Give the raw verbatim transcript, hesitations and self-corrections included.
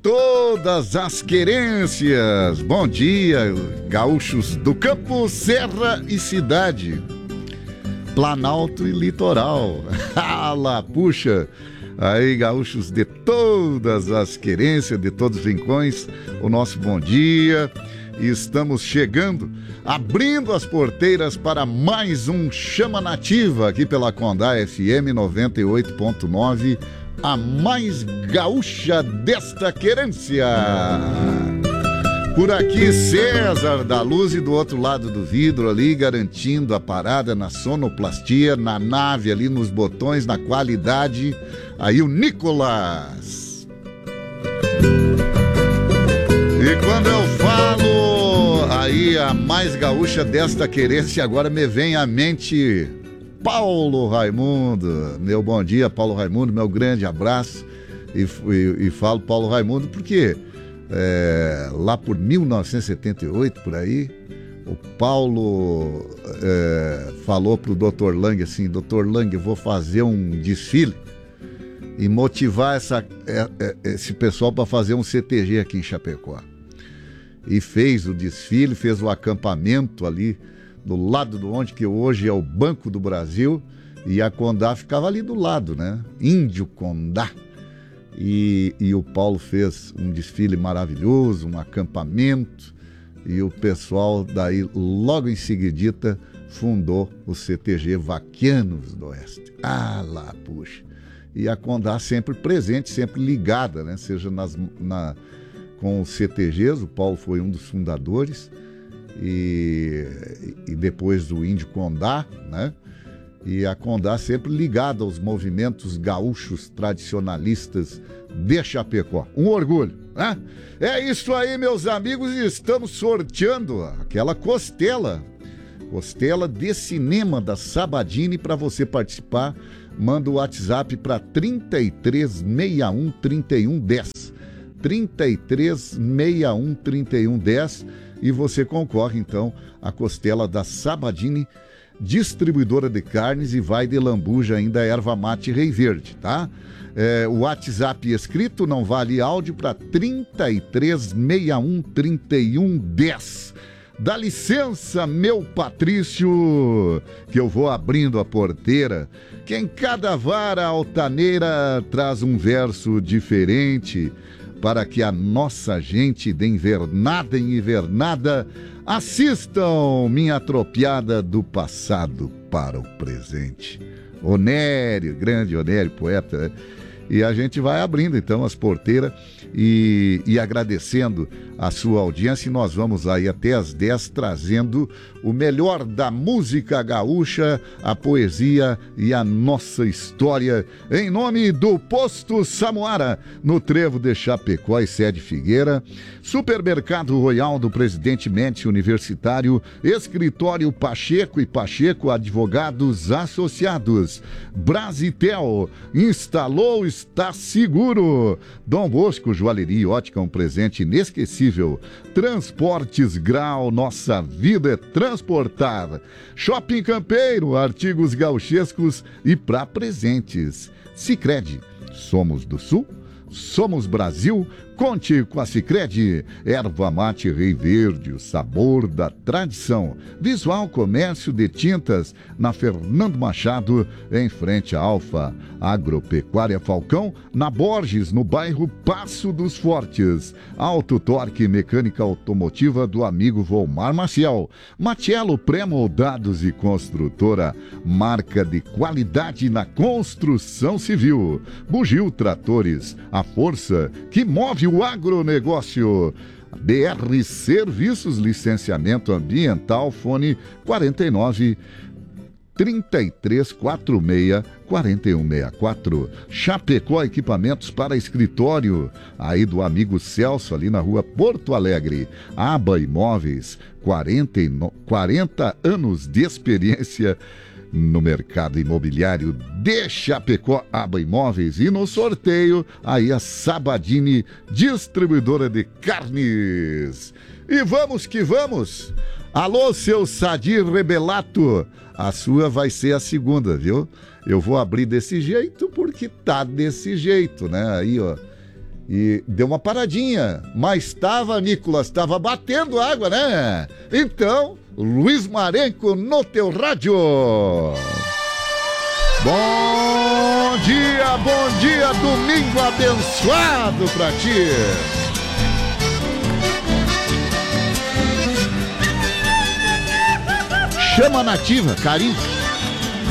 todas as querências. Bom dia, gaúchos do campo, serra e cidade, Planalto e litoral. Ala, puxa, aí gaúchos de todas as querências, de todos os rincões, o nosso bom dia. E estamos chegando, abrindo as porteiras para mais um Chama Nativa aqui pela Condá F M noventa e oito ponto nove, a mais gaúcha desta querência. Por aqui César da Luz e do outro lado do vidro ali, garantindo a parada na sonoplastia, na nave ali, nos botões, na qualidade. Aí o Nicolas. E quando eu falo aí a mais gaúcha desta querência, agora me vem à mente Paulo Raimundo. Meu bom dia, Paulo Raimundo, meu grande abraço. E, e, e falo Paulo Raimundo porque é, lá por mil novecentos e setenta e oito, por aí, o Paulo é, falou pro doutor Lang assim: doutor Lang, eu vou fazer um desfile e motivar essa, é, é, esse pessoal para fazer um C T G aqui em Chapecó. E fez o desfile, fez o acampamento ali do lado de onde que hoje é o Banco do Brasil, e a Condá ficava ali do lado, né? Índio Condá. E, e o Paulo fez um desfile maravilhoso, um acampamento, e o pessoal daí, logo em seguidita, fundou o C T G Vaquianos do Oeste. Ah lá, puxa. E a Condá sempre presente, sempre ligada, né? Seja nas, na, com os C T Gs, o Paulo foi um dos fundadores, e, e depois do Índio Condá, né? E a Condá sempre ligada aos movimentos gaúchos tradicionalistas de Chapecó. Um orgulho, né? É isso aí, meus amigos, e estamos sorteando aquela costela, costela de cinema da Sabadini. Para você participar, manda o WhatsApp para trinta e três sessenta e um, trinta e um, dez. trinta e três sessenta e um, trinta e um, dez, e você concorre então à costela da Sabadini, distribuidora de carnes, e vai de lambuja ainda, erva mate Rei Verde, tá? É, o WhatsApp escrito, não vale áudio, para trinta e três sessenta e um, trinta e um, dez. Dá licença, meu Patrício, que eu vou abrindo a porteira, que em cada vara altaneira traz um verso diferente, para que a nossa gente de invernada em invernada assistam minha tropiada do passado para o presente. Onério, grande Onério, poeta, né? E a gente vai abrindo então as porteiras e, e agradecendo a sua audiência, e nós vamos aí até as dez trazendo o melhor da música gaúcha, a poesia e a nossa história, em nome do Posto Samuara, no Trevo de Chapecó e Sede Figueira, Supermercado Royal do Presidente Médici Universitário, Escritório Pacheco e Pacheco Advogados Associados, Brasitel, instalou, está seguro, Dom Bosco Joalheria e Ótica, um presente inesquecível, Transportes Grau, nossa vida é transportar, Shopping Campeiro, artigos gauchescos e pra presentes, Sicredi, somos do Sul, somos Brasil, conte com a Sicredi. Erva mate Rei Verde, o sabor da tradição. Visual Comércio de Tintas, na Fernando Machado, em frente à Alfa. Agropecuária Falcão, na Borges, no bairro Passo dos Fortes. Auto Torque Mecânica Automotiva do amigo Volmar Maciel. Matiello Pré-Moldados e Construtora, marca de qualidade na construção civil. Bugio Tratores, a força que move o agronegócio. B R Serviços, licenciamento ambiental, fone quarenta e nove, trinta e três, quarenta e seis, quarenta e um sessenta e quatro. Chapecó Equipamentos para Escritório, aí do amigo Celso, ali na rua Porto Alegre. Aba Imóveis, quarenta, e no... quarenta anos de experiência no mercado imobiliário de Chapecó. Aba Imóveis. E no sorteio, aí a Sabadini, distribuidora de carnes. E vamos que vamos! Alô, seu Sadir Rebelato, a sua vai ser a segunda, viu? Eu vou abrir desse jeito porque tá desse jeito, né? Aí, ó, E deu uma paradinha, mas estava, Nicolas, estava batendo água, né? Então, Luiz Marenco no teu rádio. Bom dia, bom dia, domingo abençoado pra ti. Chama a nativa, carinho.